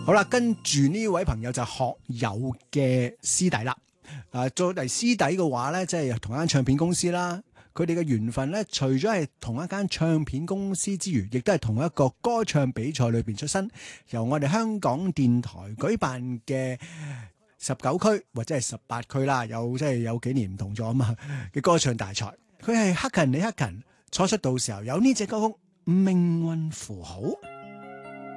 好啦，跟住呢位朋友就學友嘅師弟啦。作為師弟嘅話咧，即係同一間唱片公司啦。佢哋嘅緣分咧，除咗係同一間唱片公司之餘，亦都係同一個歌唱比賽裏邊出身，由我哋香港電台舉辦嘅19區或者係18區啦，有幾年唔同咗啊嘛嘅歌唱大賽。佢係克勤李克勤初出道時候有呢隻歌曲《命運符號》。